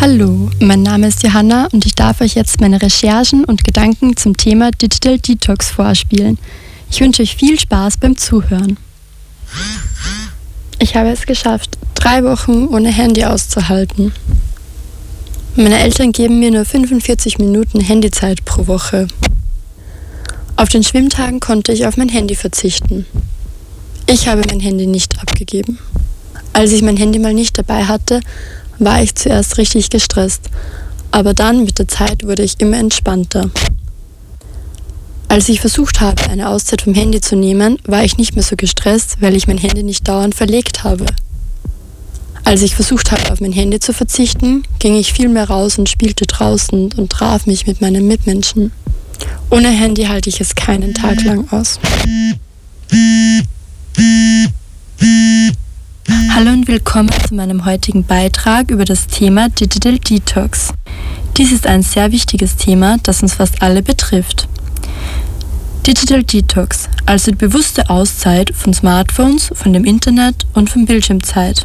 Hallo, mein Name ist Johanna und ich darf euch jetzt meine Recherchen und Gedanken zum Thema Digital Detox vorspielen. Ich wünsche euch viel Spaß beim Zuhören. Ich habe es geschafft, 3 Wochen ohne Handy auszuhalten. Meine Eltern geben mir nur 45 Minuten Handyzeit pro Woche. Auf den Schwimmtagen konnte ich auf mein Handy verzichten. Ich habe mein Handy nicht abgegeben. Als ich mein Handy mal nicht dabei hatte, war ich zuerst richtig gestresst, aber dann mit der Zeit wurde ich immer entspannter. Als ich versucht habe, eine Auszeit vom Handy zu nehmen, war ich nicht mehr so gestresst, weil ich mein Handy nicht dauernd verlegt habe. Als ich versucht habe, auf mein Handy zu verzichten, ging ich viel mehr raus und spielte draußen und traf mich mit meinen Mitmenschen. Ohne Handy halte ich es keinen Tag lang aus. Hallo und willkommen zu meinem heutigen Beitrag über das Thema Digital Detox. Dies ist ein sehr wichtiges Thema, das uns fast alle betrifft. Digital Detox, also die bewusste Auszeit von Smartphones, von dem Internet und von Bildschirmzeit.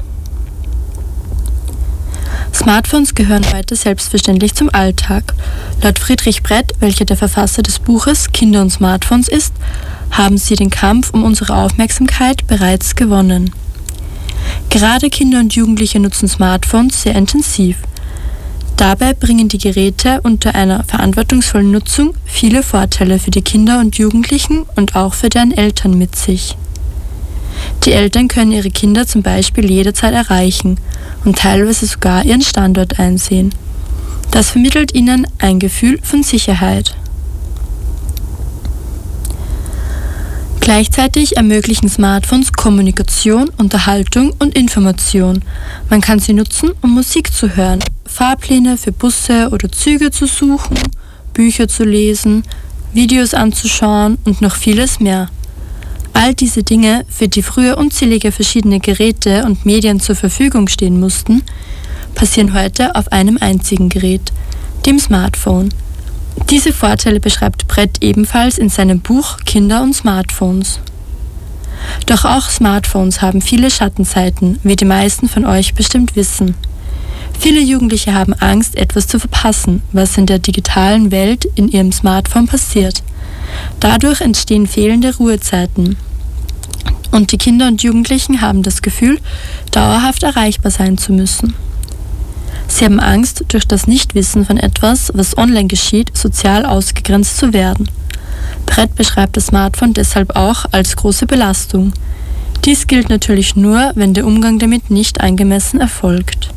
Smartphones gehören heute selbstverständlich zum Alltag. Laut Friedrich Brett, welcher der Verfasser des Buches Kinder und Smartphones ist, haben sie den Kampf um unsere Aufmerksamkeit bereits gewonnen. Gerade Kinder und Jugendliche nutzen Smartphones sehr intensiv. Dabei bringen die Geräte unter einer verantwortungsvollen Nutzung viele Vorteile für die Kinder und Jugendlichen und auch für deren Eltern mit sich. Die Eltern können ihre Kinder zum Beispiel jederzeit erreichen und teilweise sogar ihren Standort einsehen. Das vermittelt ihnen ein Gefühl von Sicherheit. Gleichzeitig ermöglichen Smartphones Kommunikation, Unterhaltung und Information. Man kann sie nutzen, um Musik zu hören, Fahrpläne für Busse oder Züge zu suchen, Bücher zu lesen, Videos anzuschauen und noch vieles mehr. All diese Dinge, für die früher unzählige verschiedene Geräte und Medien zur Verfügung stehen mussten, passieren heute auf einem einzigen Gerät, dem Smartphone. Diese Vorteile beschreibt Brett ebenfalls in seinem Buch Kinder und Smartphones. Doch auch Smartphones haben viele Schattenseiten, wie die meisten von euch bestimmt wissen. Viele Jugendliche haben Angst, etwas zu verpassen, was in der digitalen Welt in ihrem Smartphone passiert. Dadurch entstehen fehlende Ruhezeiten. Und die Kinder und Jugendlichen haben das Gefühl, dauerhaft erreichbar sein zu müssen. Sie haben Angst, durch das Nichtwissen von etwas, was online geschieht, sozial ausgegrenzt zu werden. Brett beschreibt das Smartphone deshalb auch als große Belastung. Dies gilt natürlich nur, wenn der Umgang damit nicht angemessen erfolgt.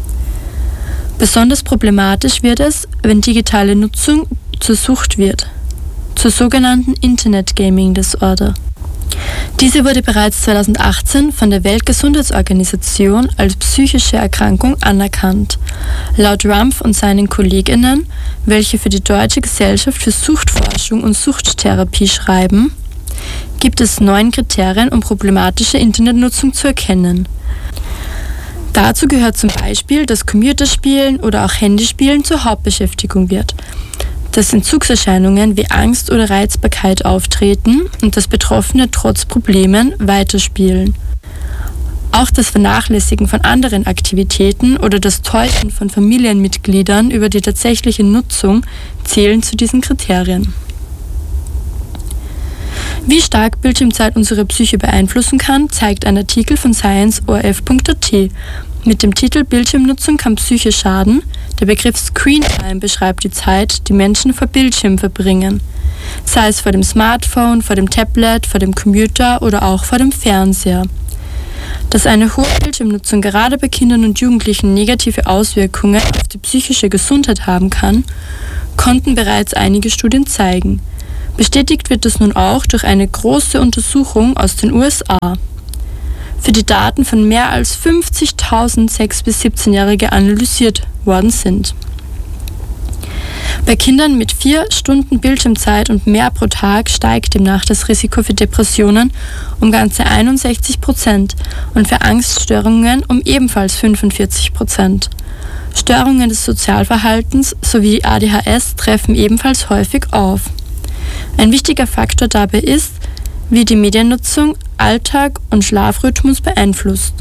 Besonders problematisch wird es, wenn digitale Nutzung zur Sucht wird, zur sogenannten Internet Gaming Disorder. Diese wurde bereits 2018 von der Weltgesundheitsorganisation als psychische Erkrankung anerkannt. Laut Rumpf und seinen KollegInnen, welche für die Deutsche Gesellschaft für Suchtforschung und Suchttherapie schreiben, gibt es 9 Kriterien, um problematische Internetnutzung zu erkennen. Dazu gehört zum Beispiel, dass Computerspielen oder auch Handyspielen zur Hauptbeschäftigung wird, dass Entzugserscheinungen wie Angst oder Reizbarkeit auftreten und dass Betroffene trotz Problemen weiterspielen. Auch das Vernachlässigen von anderen Aktivitäten oder das Täuschen von Familienmitgliedern über die tatsächliche Nutzung zählen zu diesen Kriterien. Wie stark Bildschirmzeit unsere Psyche beeinflussen kann, zeigt ein Artikel von scienceorf.at mit dem Titel Bildschirmnutzung kann Psyche schaden. Der Begriff Screen Time beschreibt die Zeit, die Menschen vor Bildschirm verbringen. Sei es vor dem Smartphone, vor dem Tablet, vor dem Computer oder auch vor dem Fernseher. Dass eine hohe Bildschirmnutzung gerade bei Kindern und Jugendlichen negative Auswirkungen auf die psychische Gesundheit haben kann, konnten bereits einige Studien zeigen. Bestätigt wird das nun auch durch eine große Untersuchung aus den USA. Für die Daten von mehr als 50.000 6- bis 17-Jährige analysiert worden sind. Bei Kindern mit 4 Stunden Bildschirmzeit und mehr pro Tag steigt demnach das Risiko für Depressionen um ganze 61% und für Angststörungen um ebenfalls 45%. Störungen des Sozialverhaltens sowie ADHS treffen ebenfalls häufig auf. Ein wichtiger Faktor dabei ist, wie die Mediennutzung Alltag und Schlafrhythmus beeinflusst.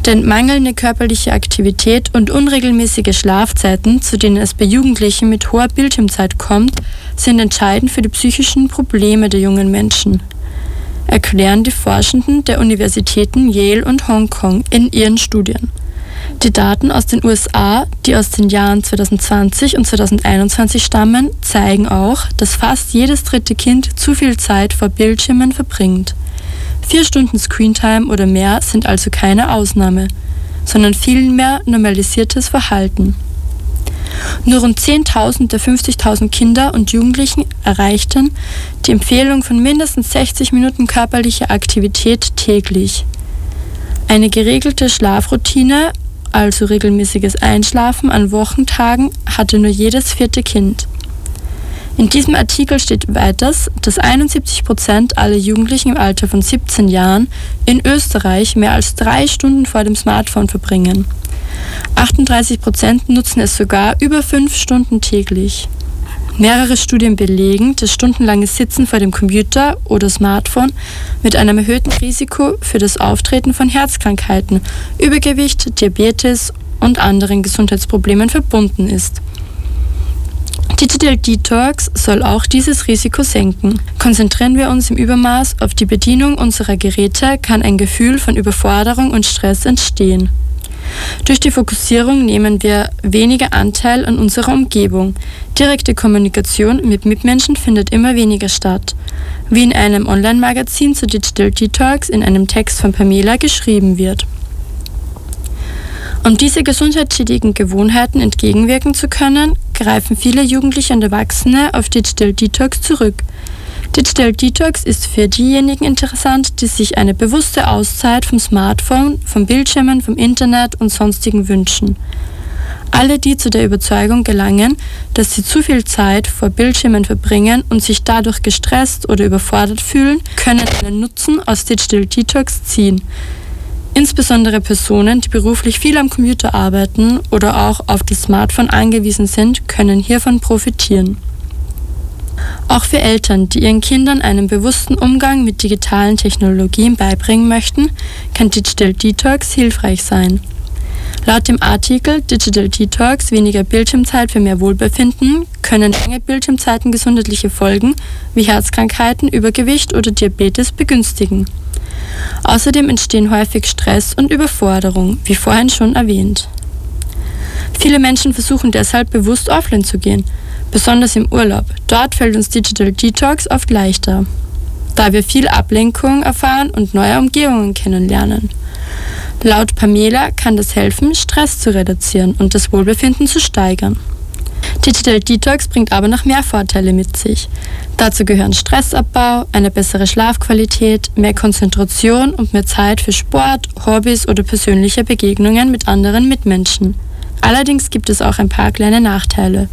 Denn mangelnde körperliche Aktivität und unregelmäßige Schlafzeiten, zu denen es bei Jugendlichen mit hoher Bildschirmzeit kommt, sind entscheidend für die psychischen Probleme der jungen Menschen, erklären die Forschenden der Universitäten Yale und Hongkong in ihren Studien. Die Daten aus den USA, die aus den Jahren 2020 und 2021 stammen, zeigen auch, dass fast jedes dritte Kind zu viel Zeit vor Bildschirmen verbringt. 4 Stunden Screentime oder mehr sind also keine Ausnahme, sondern vielmehr normalisiertes Verhalten. Nur rund 10.000 der 50.000 Kinder und Jugendlichen erreichten die Empfehlung von mindestens 60 Minuten körperlicher Aktivität täglich. Eine geregelte Schlafroutine, also regelmäßiges Einschlafen an Wochentagen, hatte nur jedes 4. Kind. In diesem Artikel steht weiters, dass 71% aller Jugendlichen im Alter von 17 Jahren in Österreich mehr als 3 Stunden vor dem Smartphone verbringen. 38% nutzen es sogar über 5 Stunden täglich. Mehrere Studien belegen, dass stundenlanges Sitzen vor dem Computer oder Smartphone mit einem erhöhten Risiko für das Auftreten von Herzkrankheiten, Übergewicht, Diabetes und anderen Gesundheitsproblemen verbunden ist. Digital Detox soll auch dieses Risiko senken. Konzentrieren wir uns im Übermaß auf die Bedienung unserer Geräte, kann ein Gefühl von Überforderung und Stress entstehen. Durch die Fokussierung nehmen wir weniger Anteil an unserer Umgebung. Direkte Kommunikation mit Mitmenschen findet immer weniger statt. Wie in einem Online-Magazin zu Digital Detox in einem Text von Pamela geschrieben wird. Um diese gesundheitsschädigen Gewohnheiten entgegenwirken zu können, greifen viele Jugendliche und Erwachsene auf Digital Detox zurück. Digital Detox ist für diejenigen interessant, die sich eine bewusste Auszeit vom Smartphone, vom Bildschirmen, vom Internet und sonstigen wünschen. Alle, die zu der Überzeugung gelangen, dass sie zu viel Zeit vor Bildschirmen verbringen und sich dadurch gestresst oder überfordert fühlen, können einen Nutzen aus Digital Detox ziehen. Insbesondere Personen, die beruflich viel am Computer arbeiten oder auch auf das Smartphone angewiesen sind, können hiervon profitieren. Auch für Eltern, die ihren Kindern einen bewussten Umgang mit digitalen Technologien beibringen möchten, kann Digital Detox hilfreich sein. Laut dem Artikel Digital Detox, weniger Bildschirmzeit für mehr Wohlbefinden, können lange Bildschirmzeiten gesundheitliche Folgen wie Herzkrankheiten, Übergewicht oder Diabetes begünstigen. Außerdem entstehen häufig Stress und Überforderung, wie vorhin schon erwähnt. Viele Menschen versuchen deshalb bewusst offline zu gehen, besonders im Urlaub. Dort fällt uns Digital Detox oft leichter, da wir viel Ablenkung erfahren und neue Umgebungen kennenlernen. Laut Pamela kann das helfen, Stress zu reduzieren und das Wohlbefinden zu steigern. Digital Detox bringt aber noch mehr Vorteile mit sich. Dazu gehören Stressabbau, eine bessere Schlafqualität, mehr Konzentration und mehr Zeit für Sport, Hobbys oder persönliche Begegnungen mit anderen Mitmenschen. Allerdings gibt es auch ein paar kleine Nachteile.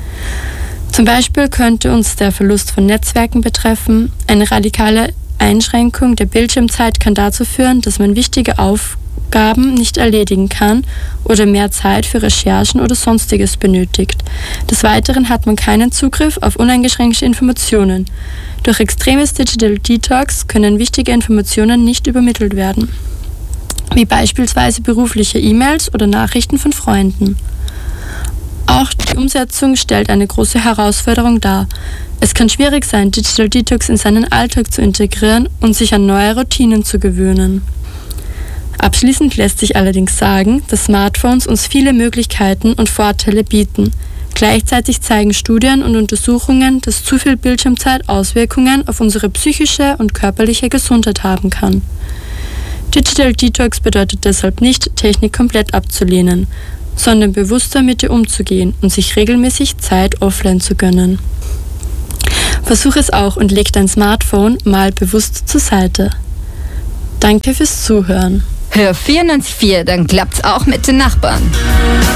Zum Beispiel könnte uns der Verlust von Netzwerken betreffen. Eine radikale Einschränkung der Bildschirmzeit kann dazu führen, dass man wichtige Aufgaben nicht erledigen kann oder mehr Zeit für Recherchen oder Sonstiges benötigt. Des Weiteren hat man keinen Zugriff auf uneingeschränkte Informationen. Durch extremes Digital Detox können wichtige Informationen nicht übermittelt werden, wie beispielsweise berufliche E-Mails oder Nachrichten von Freunden. Auch die Umsetzung stellt eine große Herausforderung dar. Es kann schwierig sein, Digital Detox in seinen Alltag zu integrieren und sich an neue Routinen zu gewöhnen. Abschließend lässt sich allerdings sagen, dass Smartphones uns viele Möglichkeiten und Vorteile bieten. Gleichzeitig zeigen Studien und Untersuchungen, dass zu viel Bildschirmzeit Auswirkungen auf unsere psychische und körperliche Gesundheit haben kann. Digital Detox bedeutet deshalb nicht, Technik komplett abzulehnen, sondern bewusster mit ihr umzugehen und sich regelmäßig Zeit offline zu gönnen. Versuch es auch und leg dein Smartphone mal bewusst zur Seite. Danke fürs Zuhören. Hör 94.4, dann klappt's auch mit den Nachbarn.